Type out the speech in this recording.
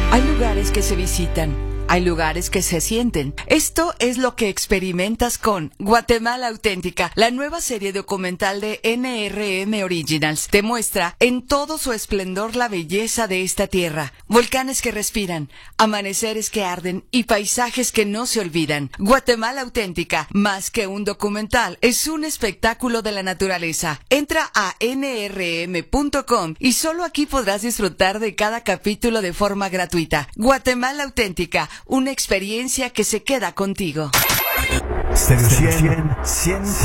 Hay lugares que se visitan, hay lugares que se sienten. Esto es lo que experimentas con Guatemala Auténtica, la nueva serie documental de NRM Originals. Te muestra en todo su esplendor la belleza de esta tierra. Volcanes que respiran, amaneceres que arden y paisajes que no se olvidan. Guatemala Auténtica, más que un documental, es un espectáculo de la naturaleza. Entra a nrm.com y solo aquí podrás disfrutar de cada capítulo de forma gratuita. Guatemala Auténtica, una experiencia que se queda contigo. Stereo 100,